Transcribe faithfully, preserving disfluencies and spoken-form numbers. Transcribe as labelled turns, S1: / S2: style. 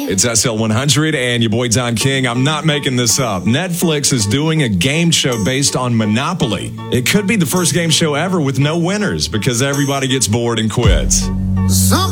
S1: It's S L one hundred and your boy Don King. I'm not making this up. Netflix is doing a game show based on Monopoly. It could be the first game show ever with no winners because everybody gets bored and quits.
S2: Some